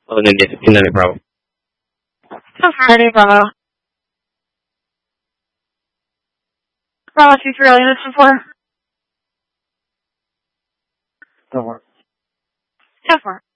Oh, hindi Bravo. Friday, Bravo. Bravo 23 Alien 4. Go for it. Go for it.